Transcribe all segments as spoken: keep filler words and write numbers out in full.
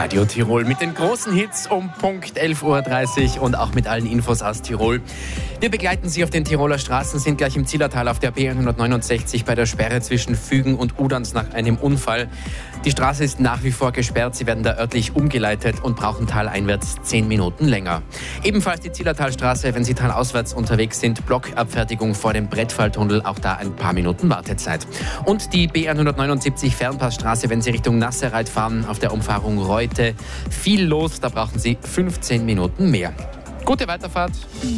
Radio Tirol mit den großen Hits um Punkt elf Uhr dreißig und auch mit allen Infos aus Tirol. Wir begleiten Sie auf den Tiroler Straßen, sind gleich im Zillertal auf der B hundertneunundsechzig bei der Sperre zwischen Fügen und Udans nach einem Unfall. Die Straße ist nach wie vor gesperrt, Sie werden da örtlich umgeleitet und brauchen taleinwärts zehn Minuten länger. Ebenfalls die Zillertalstraße, wenn Sie talauswärts unterwegs sind, Blockabfertigung vor dem Brettfalltunnel, auch da ein paar Minuten Wartezeit. Und die B hundertneunundsiebzig Fernpassstraße, wenn Sie Richtung Nasserreit fahren, auf der Umfahrung Reute. Viel los, da brauchen Sie fünfzehn Minuten mehr. Gute Weiterfahrt.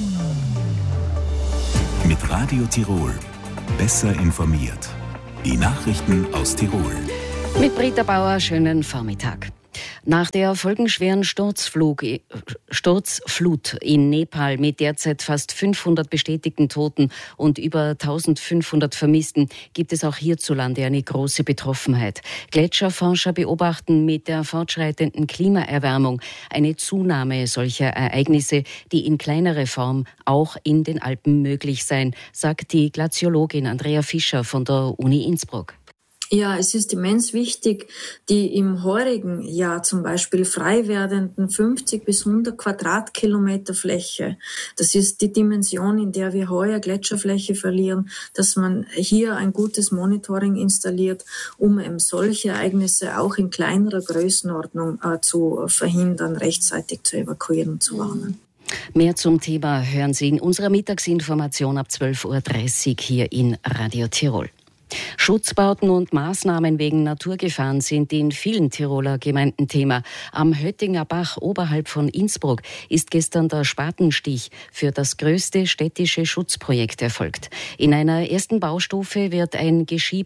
Mit Radio Tirol. Besser informiert. Die Nachrichten aus Tirol. Mit Britta Bauer, schönen Vormittag. Nach der folgenschweren Sturzflug, Sturzflut in Nepal mit derzeit fast fünfhundert bestätigten Toten und über eintausendfünfhundert Vermissten gibt es auch hierzulande eine große Betroffenheit. Gletscherforscher beobachten mit der fortschreitenden Klimaerwärmung eine Zunahme solcher Ereignisse, die in kleinerer Form auch in den Alpen möglich seien, sagt die Glaziologin Andrea Fischer von der Uni Innsbruck. Ja, es ist immens wichtig, die im heurigen Jahr zum Beispiel frei werdenden fünfzig bis hundert Quadratkilometer Fläche. Das ist die Dimension, in der wir heuer Gletscherfläche verlieren, dass man hier ein gutes Monitoring installiert, um eben solche Ereignisse auch in kleinerer Größenordnung äh, zu verhindern, rechtzeitig zu evakuieren und zu warnen. Mehr zum Thema hören Sie in unserer Mittagsinformation ab zwölf Uhr dreißig hier in Radio Tirol. Schutzbauten und Maßnahmen wegen Naturgefahren sind in vielen Tiroler Gemeinden Thema. Am Höttinger Bach oberhalb von Innsbruck ist gestern der Spatenstich für das größte städtische Schutzprojekt erfolgt. In einer ersten Baustufe wird ein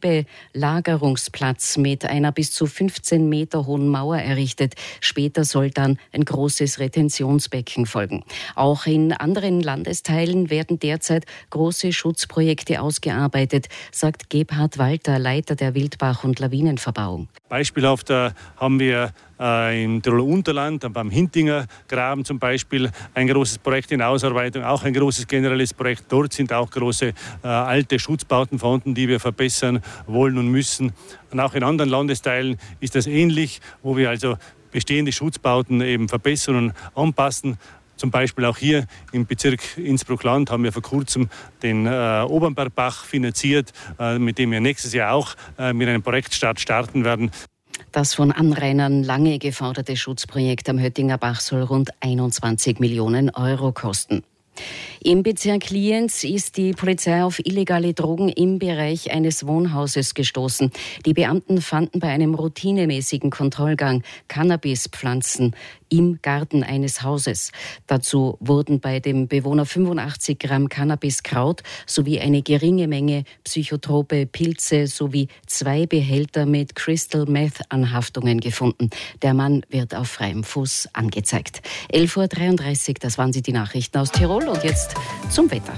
Geschiebelagerungsplatz mit einer bis zu fünfzehn Meter hohen Mauer errichtet. Später soll dann ein großes Retentionsbecken folgen. Auch in anderen Landesteilen werden derzeit große Schutzprojekte ausgearbeitet, sagt Gebhard Walter, Leiter der Wildbach- und Lawinenverbauung. Beispielhaft äh, haben wir äh, im Tiroler Unterland, beim Hintinger Graben zum Beispiel, ein großes Projekt in Ausarbeitung, auch ein großes generelles Projekt. Dort sind auch große äh, alte Schutzbauten vorhanden, die wir verbessern wollen und müssen. Und auch in anderen Landesteilen ist das ähnlich, wo wir also bestehende Schutzbauten eben verbessern und anpassen. Zum Beispiel auch hier im Bezirk Innsbruck-Land haben wir vor kurzem den äh, Obernbergbach finanziert, äh, mit dem wir nächstes Jahr auch äh, mit einem Projektstart starten werden. Das von Anrainern lange geforderte Schutzprojekt am Höttinger Bach soll rund einundzwanzig Millionen Euro kosten. Im Bezirk Lienz ist die Polizei auf illegale Drogen im Bereich eines Wohnhauses gestoßen. Die Beamten fanden bei einem routinemäßigen Kontrollgang Cannabispflanzen im Garten eines Hauses. Dazu wurden bei dem Bewohner fünfundachtzig Gramm Cannabiskraut sowie eine geringe Menge psychotrope Pilze sowie zwei Behälter mit Crystal Meth Anhaftungen gefunden. Der Mann wird auf freiem Fuß angezeigt. elf Uhr dreiunddreißig, das waren sie die Nachrichten aus Tirol und jetzt zum Wetter.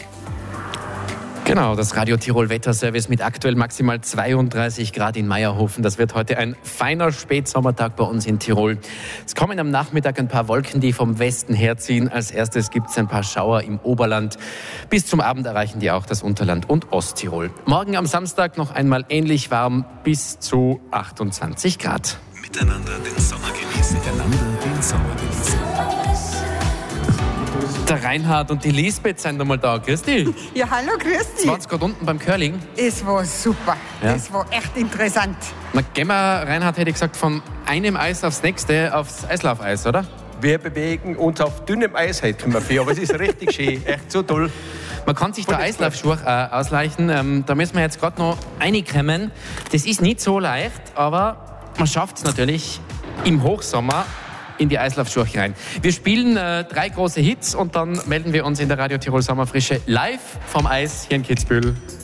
Genau, das Radio Tirol Wetterservice mit aktuell maximal zweiunddreißig Grad in Meierhofen. Das wird heute ein feiner Spätsommertag bei uns in Tirol. Es kommen am Nachmittag ein paar Wolken, die vom Westen herziehen. Als erstes gibt es ein paar Schauer im Oberland. Bis zum Abend erreichen die auch das Unterland und Osttirol. Morgen am Samstag noch einmal ähnlich warm, bis zu achtundzwanzig Grad. Miteinander den Sommer genießen. Miteinander den Sommer genießen. Der Reinhard und die Lisbeth sind einmal da. Grüß dich. Ja, hallo, grüß dich. Warst du gerade unten beim Curling? Es war super. Ja. Es war echt interessant. Na, gehen wir, Reinhard, hätte ich gesagt, von einem Eis aufs nächste, aufs Eislaufeis, oder? Wir bewegen uns auf dünnem Eis heute, können wir viel, aber es ist richtig schön, echt so toll. Man kann sich da Eislaufschuhe äh, ausleichen. Ähm, da müssen wir jetzt gerade noch reinkommen. Das ist nicht so leicht, aber man schafft es natürlich im Hochsommer in die Eislaufschuhe rein. Wir spielen äh, drei große Hits und dann melden wir uns in der Radio Tirol Sommerfrische live vom Eis hier in Kitzbühel.